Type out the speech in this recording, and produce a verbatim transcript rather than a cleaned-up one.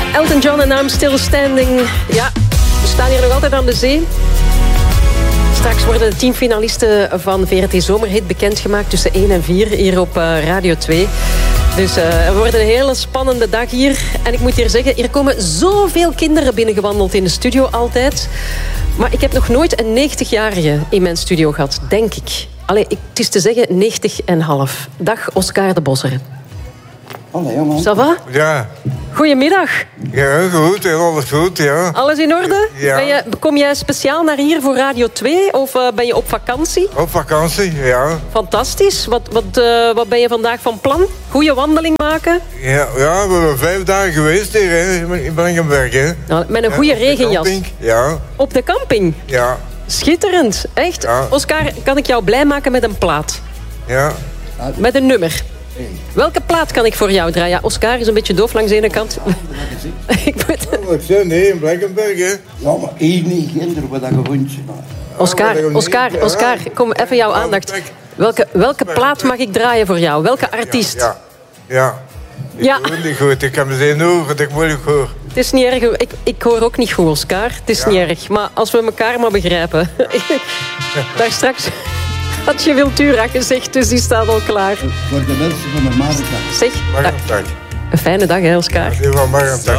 Elton John en I'm Still Standing. Ja, we staan hier nog altijd aan de zee. Straks worden de tien finalisten van V R T Zomerhit bekendgemaakt tussen één en vier hier op uh, Radio twee. Dus uh, het wordt een hele spannende dag hier. En ik moet hier zeggen, hier komen zoveel kinderen binnengewandeld in de studio altijd. Maar ik heb nog nooit een negentigjarige in mijn studio gehad, denk ik. Allee, ik, het is te zeggen negentig en half. Dag, Oscar de Bosser. Hallo, jongen. Ça va? Ja. Goedemiddag. Ja, goed. Alles goed, ja. Alles in orde? Ja. Ben je, kom jij speciaal naar hier voor Radio twee of uh, ben je op vakantie? Op vakantie, ja. Fantastisch. Wat, wat, uh, wat ben je vandaag van plan? Goeie wandeling maken? Ja, ja we hebben vijf dagen geweest hier hè, in Blankenberg. Hè. Nou, met een goede ja, regenjas. Ja. Op de camping? Ja. Schitterend. Echt? Ja. Oscar, kan ik jou blij maken met een plaat? Ja. Met een nummer. Welke plaat kan ik voor jou draaien? Ja, Oscar is een beetje doof langs de ene kant. Ik moet... Oh, ik zei nee, in Blankenberg, hè. Ja, maar hier niet, ginder wat dat gewoontje. Oscar, Oscar, Oscar, kom even jouw aandacht. Welke, welke plaat mag ik draaien voor jou? Welke artiest? Ja, ja. Ik Ja. hoor niet goed, ik heb me zin horen, dat ik moeilijk hoor. Het is niet erg. Ik, ik hoor ook niet goed, Oscar. Het is Ja. niet erg. Maar als we elkaar maar begrijpen. Daar straks had je Wiltura gezegd, dus die staat al klaar. Voor de mensen van de Marendag. Zeg, Mag dag. een dag. Een fijne dag, hè, Oscar. Die van mag een dag.